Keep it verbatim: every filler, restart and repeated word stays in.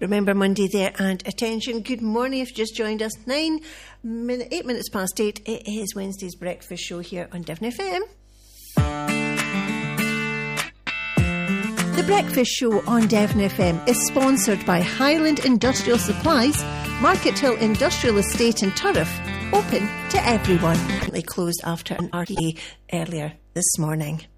Remember Monday there, and attention, good morning if you just joined us. Nine, min- eight minutes past eight, it is Wednesday's breakfast show here on Devon F M. The Breakfast Show on Devon F M is sponsored by Highland Industrial Supplies, Market Hill Industrial Estate in Turriff, open to everyone. They closed after an R T A earlier this morning.